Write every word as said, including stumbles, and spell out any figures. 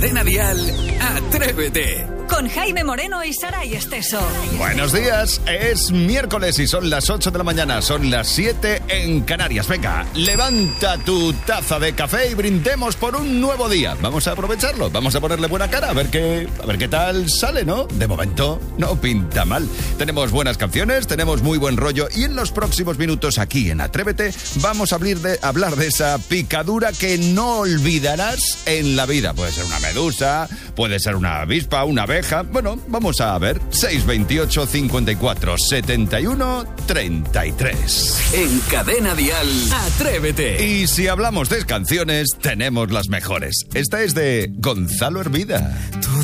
Cadena Dial, Atrévete. Con Jaime Moreno y Saray Esteso. Buenos días, es miércoles y son las ocho de la mañana, son las siete en Canarias. Venga, levanta tu taza de café y brindemos por un nuevo día. Vamos a aprovecharlo, vamos a ponerle buena cara, a ver qué, a ver qué tal sale, ¿no? De momento no pinta mal. Tenemos buenas canciones, tenemos muy buen rollo y en los próximos minutos aquí en Atrévete vamos a hablar de, hablar de esa picadura que no olvidarás en la vida. Puede ser una medusa, puede ser una avispa, una abeja. Bueno, vamos a ver. seis veintiocho, cincuenta y cuatro, setenta y uno, treinta y tres. En Cadena Dial, Atrévete. Y si hablamos de canciones, tenemos las mejores. Esta es de Gonzalo Hermida. Tú